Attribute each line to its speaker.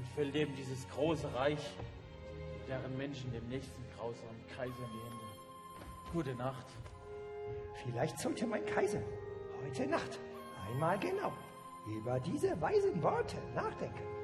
Speaker 1: Ich will dem dieses große Reich, deren Menschen dem nächsten grausamen Kaiser in die Hände. Gute Nacht.
Speaker 2: Vielleicht sollte mein Kaiser heute Nacht einmal genau über diese weisen Worte nachdenken.